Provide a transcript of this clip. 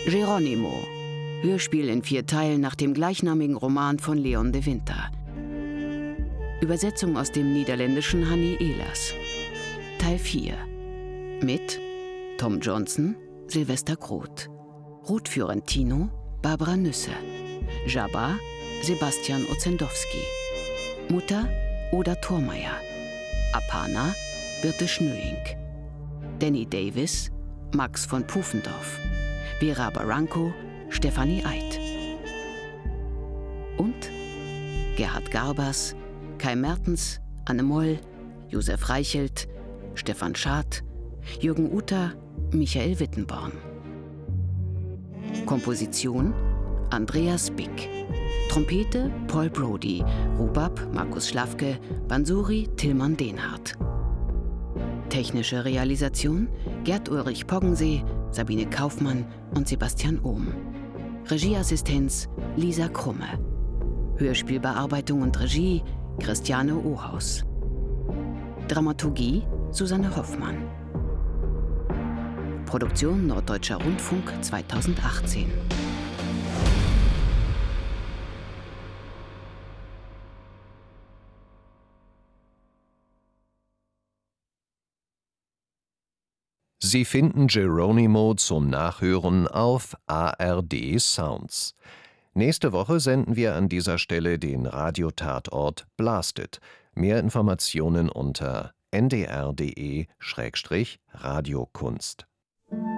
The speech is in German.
Geronimo, Hörspiel in 4 Teilen nach dem gleichnamigen Roman von Leon de Winter. Übersetzung aus dem Niederländischen Hanni Ehlers. Teil 4. Mit Tom Johnson, Sylvester Groth, Ruth Fiorentino, Barbara Nüsse, Jabba, Sebastian Ozendowski, Mutter, Oda Thormeyer, Apana, Birte Schnöing, Danny Davis, Max von Pufendorf, Vera Barranco, Stefanie Eid. Und Gerhard Garbers, Kai Mertens, Anne Moll, Josef Reichelt, Stefan Schad, Jürgen Uter, Michael Wittenborn. Komposition Andreas Bick. Trompete Paul Brody, Rubab Markus Schlafke, Bansuri Tillmann Denhardt. Technische Realisation Gerd Ulrich Poggensee, Sabine Kaufmann und Sebastian Ohm. Regieassistenz Lisa Krumme. Hörspielbearbeitung und Regie Christiane Ohaus. Dramaturgie Susanne Hoffmann. Produktion Norddeutscher Rundfunk 2018. Sie finden Geronimo zum Nachhören auf ARD Sounds. Nächste Woche senden wir an dieser Stelle den Radiotatort Blasted. Mehr Informationen unter ndr.de/radiokunst.